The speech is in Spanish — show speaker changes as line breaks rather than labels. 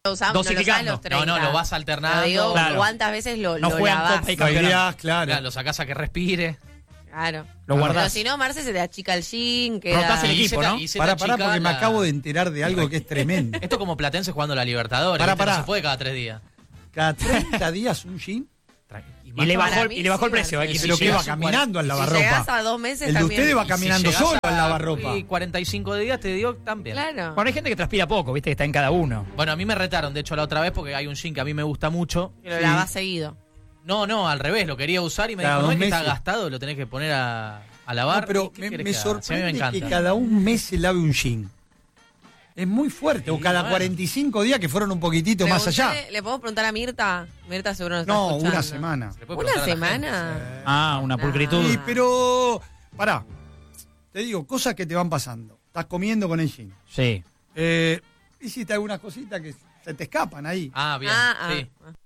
lo usamos, no lo usás a los 30.
No, lo vas alternando.
Pero digo,
Claro.
¿cuántas veces lo
No juegan
lavás?
Copa y
La idea,
campeonato.
claro.
Lo sacás a que respire.
Claro.
Lo guardás.
Pero si no, Marce, se te achica el jean, queda...
Rotás el
Y
equipo,
se te-
¿no?
y se te
Pará,
achica
porque me acabo de enterar de algo que es tremendo.
Esto como Platense jugando a la Libertadores.
Pará,
¿viste?
pará.
No se puede cada 3 días.
Cada 30 días un jean.
Y le bajó,
Para mí
y le bajó el
sí,
precio.
Marcelo.
que
Pero
si
que
llega
va
a su
caminando al
Si
lavarropa.
llegás a 2 meses
El de
también.
ustedes va
Y
caminando
si llegás
solo al
a-
lavarropa.
Y 45 días te digo también.
Claro.
Bueno, hay gente que transpira poco, viste, que está en cada uno.
Bueno, a mí me retaron, de hecho, la otra vez porque hay un jean que a mí me gusta mucho.
Que lo
Sí.
lavás seguido.
No, al revés, lo quería usar y me
Cada
dijo, no es
2
que está
meses.
gastado, lo tenés que poner a lavar.
No, pero
¿Qué
me
querés que haga? Si a mí me
sorprende
encanta.
que cada un mes se lave un jean. Es muy fuerte. O cada
bueno.
45 días que fueron un poquitito más allá.
¿Le podemos preguntar a Mirta? Mirta seguro nos está
No,
escuchando.
una semana.
Se le puede
¿Una
preguntar a la gente.
semana?
Ah, una pulcritud.
Sí, pero. Pará. Te digo, cosas que te van pasando. Estás comiendo con el jean.
Sí.
Hiciste algunas cositas que se te escapan ahí.
Ah, bien.
Ah,
sí.
ah.